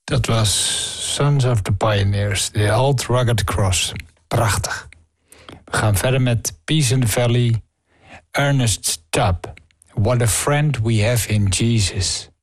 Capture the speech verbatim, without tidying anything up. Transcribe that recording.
Dat was Sons of the Pioneers, The Old Rugged Cross. Prachtig. We gaan verder met Peace in the Valley, Ernest Tubb. What a friend we have in Jesus.